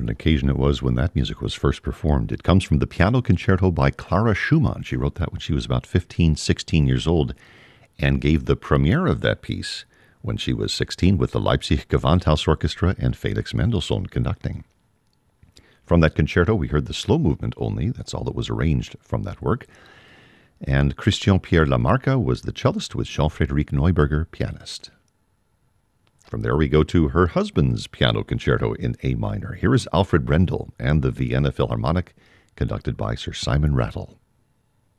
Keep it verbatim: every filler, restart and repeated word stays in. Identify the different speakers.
Speaker 1: an occasion it was when that music was first performed. It comes from the Piano Concerto by Clara Schumann. She wrote that when she was about fifteen, sixteen years old and gave the premiere of that piece when she was sixteen with the Leipzig Gewandhaus Orchestra and Felix Mendelssohn conducting. From that concerto, we heard the slow movement only. That's all that was arranged from that work. And Christian Pierre Lamarca was the cellist with Jean-Frédéric Neuberger, pianist. From there we go to her husband's piano concerto in A minor. Here is Alfred Brendel and the Vienna Philharmonic, conducted by Sir Simon Rattle.